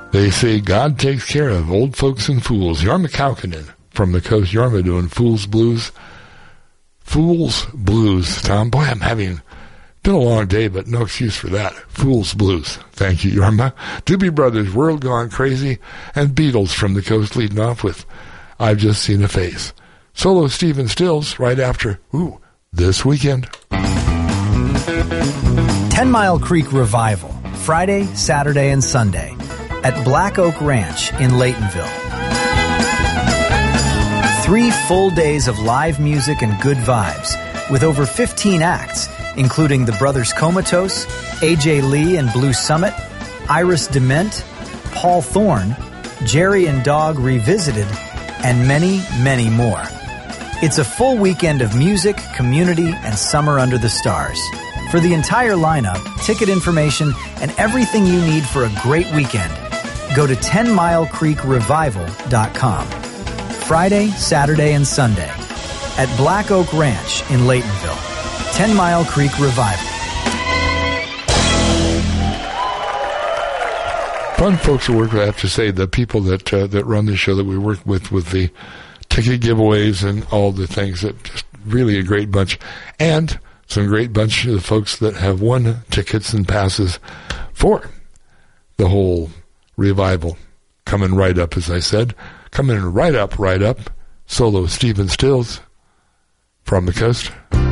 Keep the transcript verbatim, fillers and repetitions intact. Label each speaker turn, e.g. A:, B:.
A: They say God takes care of old folks and fools. Yarma Kaukinen from the coast. Yarma doing Fool's Blues. Fool's Blues, Tom. Boy, I'm having... Been a long day, but no excuse for that. Fool's Blues. Thank you, Yarma. Doobie Brothers, World Gone Crazy, and Beatles from the coast leading off with I've Just Seen a Face. Solo Stephen Stills right after, ooh, This Weekend.
B: Ten Mile Creek Revival, Friday, Saturday, and Sunday at Black Oak Ranch in Laytonville. Three full days of live music and good vibes with over fifteen acts, including the Brothers Comatose, A J Lee and Blue Summit, Iris Dement, Paul Thorne, Jerry and Dog Revisited, and many, many more. It's a full weekend of music, community, and summer under the stars. For the entire lineup, ticket information, and everything you need for a great weekend, go to ten mile creek revival dot com. Friday, Saturday, and Sunday at Black Oak Ranch in Laytonville. Ten Mile Creek Revival.
A: Fun folks to work with. I have to say, the people that uh, that run the show that we work with, with the ticket giveaways and all the things, that just really a great bunch. And some great bunch of the folks that have won tickets and passes for the whole revival. Coming right up, as I said. Coming right up, right up. Solo Stephen Stills from the coast.